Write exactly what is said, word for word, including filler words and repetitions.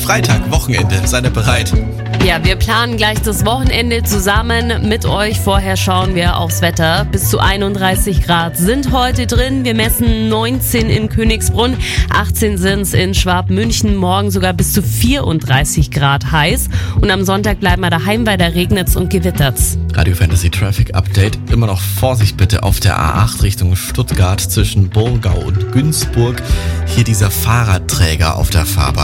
Freitag, Wochenende. Seid ihr bereit? Ja, wir planen gleich das Wochenende zusammen mit euch. Vorher schauen wir aufs Wetter. Bis zu einunddreißig Grad sind heute drin. Wir messen neunzehn in Königsbrunn, achtzehn sind's in Schwabmünchen, morgen sogar bis zu vierunddreißig Grad heiß. Und am Sonntag bleiben wir daheim, weil da regnet's und gewittert's. Radio Fantasy Traffic Update. Immer noch Vorsicht bitte auf der A acht Richtung Stuttgart zwischen Burgau und Günzburg. Hier dieser Fahrradträger auf der Fahrbahn.